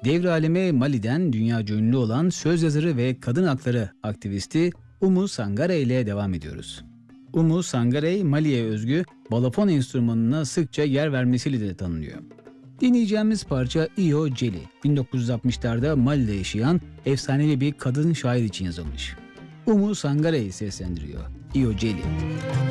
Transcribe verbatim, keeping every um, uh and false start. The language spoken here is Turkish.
Devri alemi Mali'den dünyaca ünlü olan söz yazarı ve kadın hakları aktivisti Umu Sangare ile devam ediyoruz. Umu Sangare, Mali'ye özgü balafon enstrümanına sıkça yer vermesiyle de tanınıyor. Dinleyeceğimiz parça Iyo Jeli, bin dokuz yüz altmışlarda Mali'de yaşayan efsanevi bir kadın şair için yazılmış. Umu Sangare seslendiriyor. Iyo Jeli.